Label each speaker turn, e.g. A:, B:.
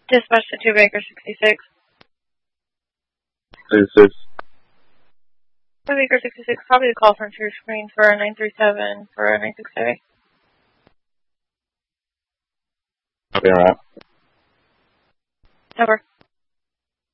A: Dispatch to 2 Baker 66.
B: 66.
A: Baker 66, copy the call from your screen for 937 for 967.
B: Okay, alright.
A: Over.